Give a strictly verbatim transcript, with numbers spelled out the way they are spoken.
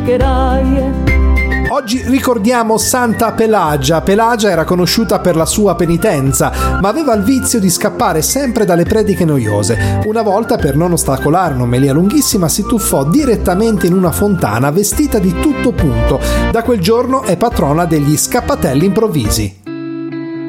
Oggi ricordiamo Santa Pelagia. Pelagia era conosciuta per la sua penitenza, ma aveva il vizio di scappare sempre dalle prediche noiose. Una volta, per non ostacolare un'omelia lunghissima, si tuffò direttamente in una fontana vestita di tutto punto. Da quel giorno è patrona degli scappatelli improvvisi.